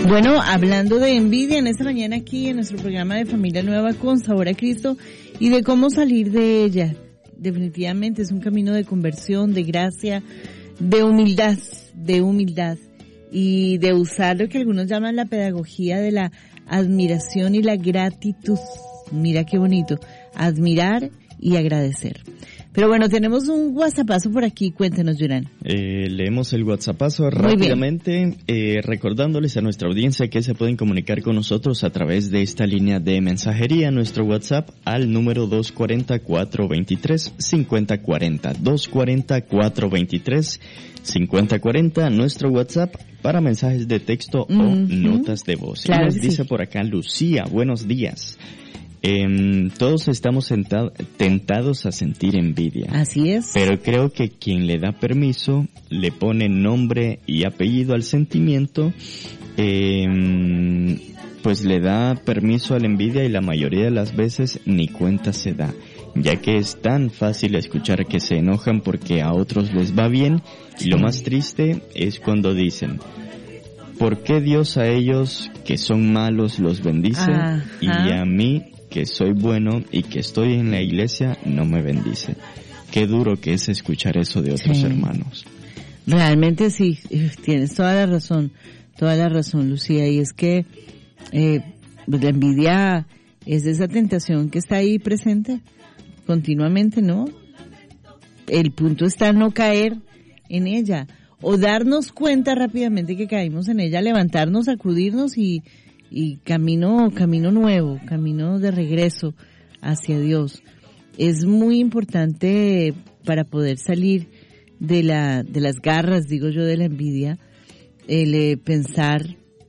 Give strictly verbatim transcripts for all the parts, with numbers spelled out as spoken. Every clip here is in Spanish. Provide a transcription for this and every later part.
Bueno, hablando de envidia en esta mañana aquí en nuestro programa de Familia Nueva con Sabor a Cristo y de cómo salir de ella. Definitivamente es un camino de conversión, de gracia, de humildad, de humildad y de usar lo que algunos llaman la pedagogía de la admiración y la gratitud. Mira qué bonito, admirar y agradecer. Pero bueno, tenemos un WhatsAppazo por aquí, cuéntenos, Yurán. Eh, leemos el WhatsAppazo rápidamente, eh, recordándoles a nuestra audiencia que se pueden comunicar con nosotros a través de esta línea de mensajería, nuestro WhatsApp al número dos cuatro cero, cuatro dos tres, cinco cero cuatro cero, dos cuatro cero, cuatro dos tres, cinco cero cuatro cero, nuestro WhatsApp para mensajes de texto uh-huh. o notas de voz. Claro, Nos sí. dice por acá Lucía, buenos días. Eh, todos estamos senta- tentados a sentir envidia. Así es. Pero creo que quien le da permiso, le pone nombre y apellido al sentimiento, eh, pues le da permiso a la envidia y la mayoría de las veces ni cuenta se da, ya que es tan fácil escuchar que se enojan porque a otros les va bien y lo más triste es cuando dicen, ¿por qué Dios a ellos que son malos los bendice Ajá. y a mí que soy bueno y que estoy en la iglesia no me bendice? Qué duro que es escuchar eso de otros sí. hermanos. Realmente sí, tienes toda la razón, toda la razón, Lucía, y es que eh, la envidia es esa tentación que está ahí presente continuamente, ¿no? El punto está en no caer en ella, o darnos cuenta rápidamente que caímos en ella, levantarnos, sacudirnos y y camino, camino nuevo, camino de regreso hacia Dios. Es muy importante para poder salir de la, de las garras, digo yo, de la envidia, el eh, pensar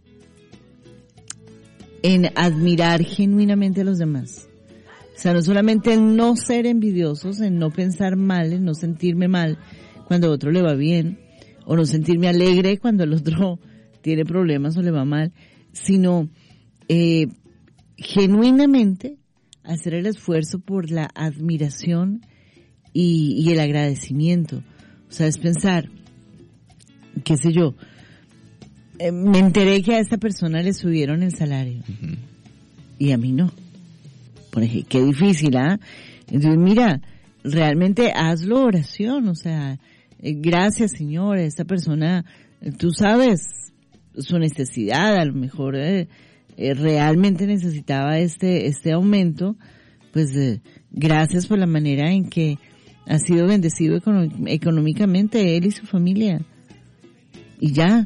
en admirar genuinamente a los demás. O sea, no solamente en no ser envidiosos, en no pensar mal, en no sentirme mal cuando a otro le va bien, o no sentirme alegre cuando el otro tiene problemas o le va mal, sino eh, genuinamente hacer el esfuerzo por la admiración y, y el agradecimiento. O sea, es pensar, qué sé yo, eh, me enteré que a esta persona le subieron el salario uh-huh. y a mí no. Por ejemplo, qué difícil, ¿ah? ¿eh? Entonces, mira, realmente hazlo oración, o sea, eh, gracias Señor, esta persona, eh, tú sabes su necesidad, a lo mejor eh, eh, realmente necesitaba este este aumento, pues eh, gracias por la manera en que ha sido bendecido econo- económicamente él y su familia. Y ya,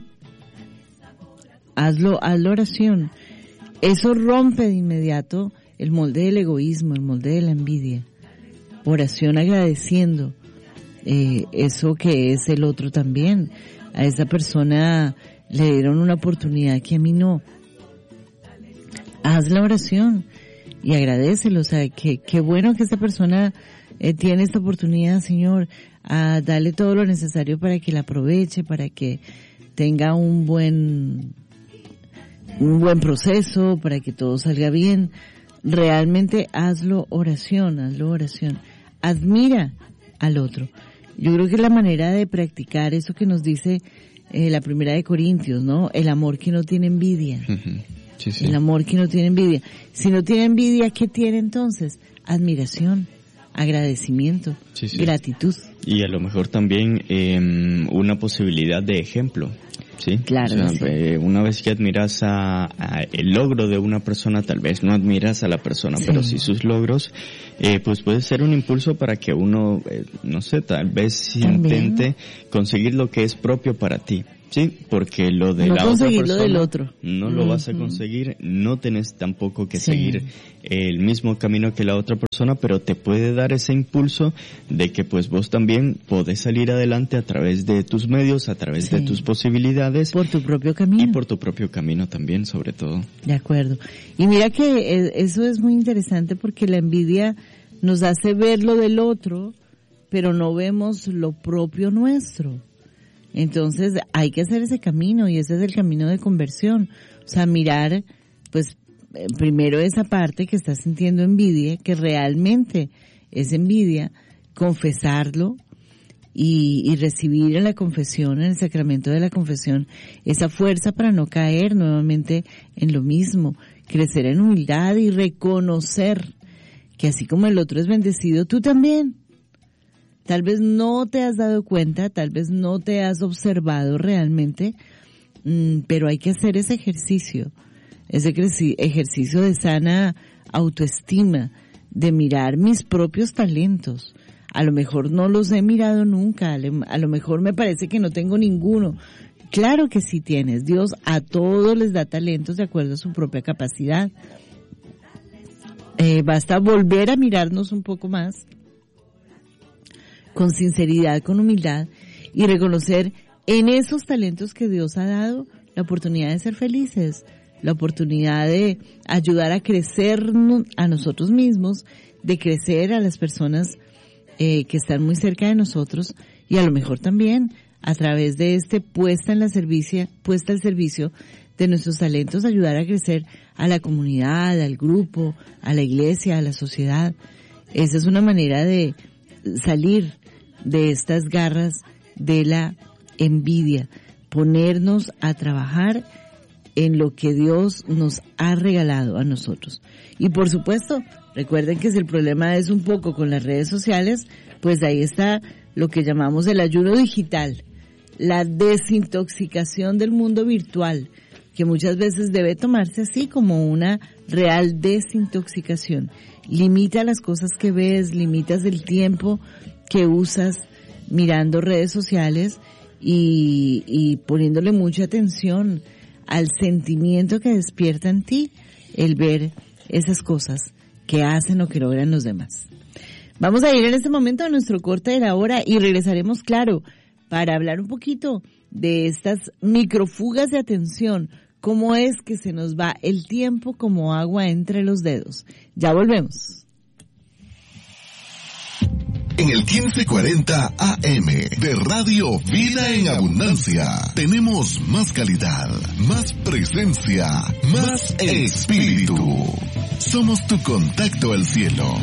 hazlo, hazlo oración. Eso rompe de inmediato el molde del egoísmo, el molde de la envidia. Oración agradeciendo eh, eso que es el otro también. A esa persona le dieron una oportunidad que a mí no. Haz la oración y agradécelo. O sea, que qué bueno que esta persona eh, tiene esta oportunidad, Señor. A darle todo lo necesario para que la aproveche, para que tenga un buen, un buen proceso, para que todo salga bien. Realmente hazlo oración, hazlo oración. Admira al otro. Yo creo que la manera de practicar eso que nos dice eh, la primera de Corintios, ¿no? El amor que no tiene envidia. Uh-huh. Sí, sí. El amor que no tiene envidia. Si no tiene envidia, ¿qué tiene entonces? Admiración, agradecimiento, sí, sí. gratitud. Y a lo mejor también eh, una posibilidad de ejemplo. Sí, claro. O sea, sí. eh, una vez que admiras a, a el logro de una persona, tal vez no admiras a la persona, sí. pero sí sus logros, eh, pues puede ser un impulso para que uno, eh, no sé, tal vez intente conseguir lo que es propio para ti. Sí, porque lo de no la otra persona lo del otro. no mm-hmm. lo vas a conseguir, no tenés tampoco que sí. seguir el mismo camino que la otra persona, pero te puede dar ese impulso de que pues vos también podés salir adelante a través de tus medios, a través sí. de tus posibilidades. Por tu propio camino. Y por tu propio camino también, sobre todo. De acuerdo. Y mira que eso es muy interesante porque la envidia nos hace ver lo del otro, pero no vemos lo propio nuestro. Entonces hay que hacer ese camino y ese es el camino de conversión. O sea, mirar, pues, primero esa parte que está sintiendo envidia, que realmente es envidia, confesarlo y, y recibir en la confesión, en el sacramento de la confesión, esa fuerza para no caer nuevamente en lo mismo, crecer en humildad y reconocer que así como el otro es bendecido, tú también. Tal vez no te has dado cuenta, tal vez no te has observado realmente, mmm, pero hay que hacer ese ejercicio, ese ejercicio de sana autoestima, de mirar mis propios talentos. A lo mejor no los he mirado nunca, a lo mejor me parece que no tengo ninguno. Claro que sí tienes. Dios a todos les da talentos de acuerdo a su propia capacidad. Eh, basta volver a mirarnos un poco más, con sinceridad, con humildad, y reconocer en esos talentos que Dios ha dado la oportunidad de ser felices, la oportunidad de ayudar a crecer a nosotros mismos, de crecer a las personas eh, que están muy cerca de nosotros, y a lo mejor también a través de este puesta en la servicio, puesta al servicio de nuestros talentos, ayudar a crecer a la comunidad, al grupo, a la iglesia, a la sociedad. Esa es una manera de salir de estas garras de la envidia, ponernos a trabajar en lo que Dios nos ha regalado a nosotros. Y por supuesto, recuerden que si el problema es un poco con las redes sociales, pues ahí está lo que llamamos el ayuno digital, la desintoxicación del mundo virtual, que muchas veces debe tomarse así como una real desintoxicación. Limita las cosas que ves, limitas el tiempo que usas mirando redes sociales y, y poniéndole mucha atención al sentimiento que despierta en ti el ver esas cosas que hacen o que logran los demás. Vamos a ir en este momento a nuestro corte de la hora y regresaremos, claro, para hablar un poquito de estas microfugas de atención, cómo es que se nos va el tiempo como agua entre los dedos. Ya volvemos. En el quince cuarenta A M de Radio Vida en Abundancia tenemos más calidad, más presencia, más espíritu. Somos tu contacto al cielo.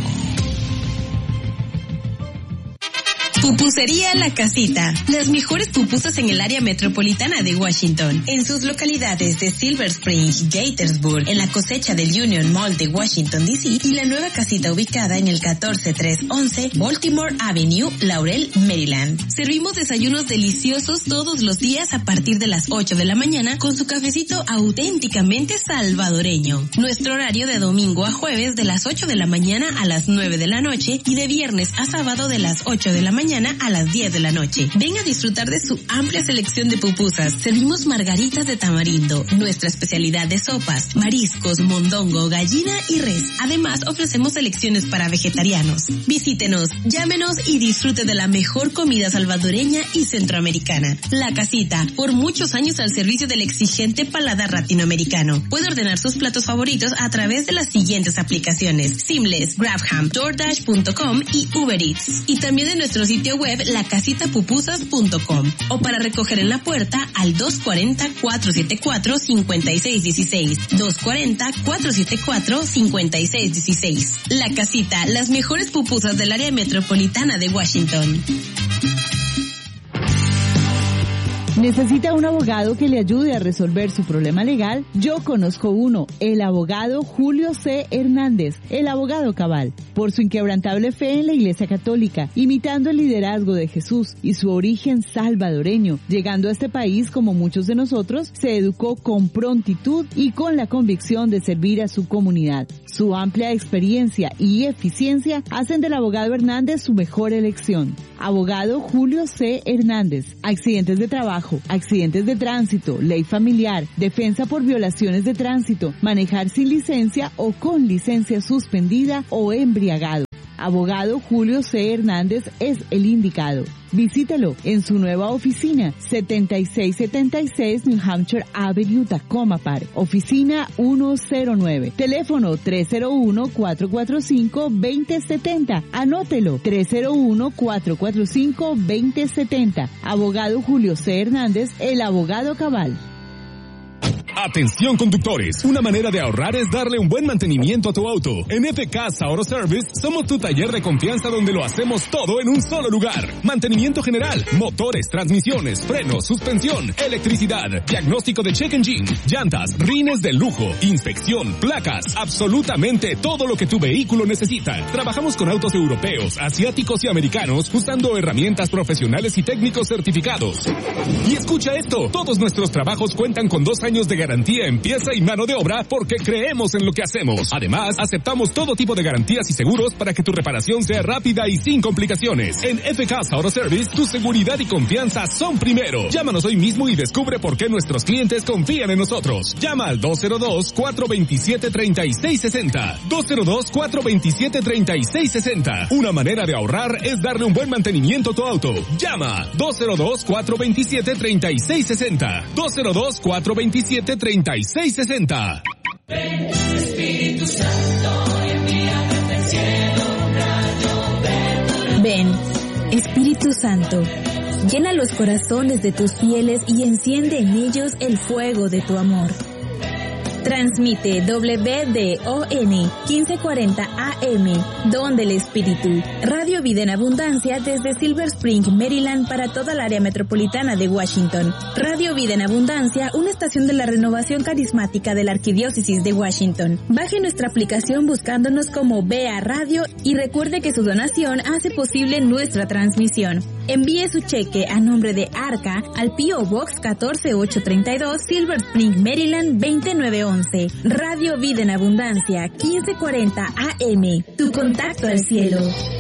Pupusería La Casita. Las mejores pupusas en el área metropolitana de Washington. En sus localidades de Silver Spring, Gaithersburg, en la cosecha del Union Mall de Washington, D C y la nueva casita ubicada en el catorce trescientos once Baltimore Avenue, Laurel, Maryland. Servimos desayunos deliciosos todos los días a partir de las ocho de la mañana con su cafecito auténticamente salvadoreño. Nuestro horario de domingo a jueves de las ocho de la mañana a las nueve de la noche y de viernes a sábado de las ocho de la mañana a las diez de la noche. Ven a disfrutar de su amplia selección de pupusas. Servimos margaritas de tamarindo, nuestra especialidad de sopas, mariscos, mondongo, gallina y res. Además, ofrecemos selecciones para vegetarianos. Visítenos, llámenos y disfrute de la mejor comida salvadoreña y centroamericana. La Casita, por muchos años al servicio del exigente paladar latinoamericano. Puede ordenar sus platos favoritos a través de las siguientes aplicaciones: Seamless, Grabham, DoorDash punto com y Uber Eats. Y también en nuestro sitio web la casita pupusas punto com o para recoger en la puerta al dos cuarenta, cuatrocientos setenta y cuatro, cincuenta y seis dieciséis. dos cuarenta, cuatrocientos setenta y cuatro, cincuenta y seis dieciséis. La Casita, las mejores pupusas del área metropolitana de Washington. ¿Necesita un abogado que le ayude a resolver su problema legal? Yo conozco uno, el abogado Julio C. Hernández, el abogado cabal. Por su inquebrantable fe en la Iglesia Católica, imitando el liderazgo de Jesús y su origen salvadoreño, llegando a este país como muchos de nosotros, se educó con prontitud y con la convicción de servir a su comunidad. Su amplia experiencia y eficiencia hacen del abogado Hernández su mejor elección. Abogado Julio C. Hernández, accidentes de trabajo, accidentes de tránsito, ley familiar, defensa por violaciones de tránsito, manejar sin licencia o con licencia suspendida o embriagado. Abogado Julio C. Hernández es el indicado. Visítelo en su nueva oficina, setenta y seis setenta y seis New Hampshire Avenue, Tacoma Park, oficina ciento nueve, teléfono tres cero uno, cuatro cuatro cinco, dos cero siete cero, anótelo, tres cero uno, cuatro cuatro cinco, dos cero siete cero. Abogado Julio C. Hernández, el abogado cabal. Atención conductores, una manera de ahorrar es darle un buen mantenimiento a tu auto. En F K Auto Service somos tu taller de confianza donde lo hacemos todo en un solo lugar. Mantenimiento general, motores, transmisiones, frenos, suspensión, electricidad, diagnóstico de check engine, llantas, rines de lujo, inspección, placas, absolutamente todo lo que tu vehículo necesita. Trabajamos con autos europeos, asiáticos y americanos usando herramientas profesionales y técnicos certificados. Y escucha esto, todos nuestros trabajos cuentan con dos años de garantía en pieza y mano de obra porque creemos en lo que hacemos. Además, aceptamos todo tipo de garantías y seguros para que tu reparación sea rápida y sin complicaciones. En F K Auto Service, tu seguridad y confianza son primero. Llámanos hoy mismo y descubre por qué nuestros clientes confían en nosotros. Llama al dos cero dos, cuatro dos siete, tres seis seis cero. dos cero dos, cuatro dos siete, tres seis seis cero. Una manera de ahorrar es darle un buen mantenimiento a tu auto. Llama dos cero dos, cuatro dos siete, tres seis seis cero. dos cero dos, cuatro dos siete, tres seis seis cero. Ven, Espíritu Santo, envíame del cielo un rayo verde. Ven, Espíritu Santo, llena los corazones de tus fieles y enciende en ellos el fuego de tu amor. Transmite W D O N quince cuarenta A M, Don del Espíritu, Radio Vida en Abundancia desde Silver Spring, Maryland para toda el área metropolitana de Washington. Radio Vida en Abundancia, una estación de la renovación carismática de la Arquidiócesis de Washington. Baje nuestra aplicación buscándonos como B A Radio y recuerde que su donación hace posible nuestra transmisión. Envíe su cheque a nombre de Arca al P O Box catorce ocho treinta y dos, Silver Spring, Maryland veinte nueve once. Radio Vida en Abundancia, quince cuarenta A M. Tu contacto al cielo.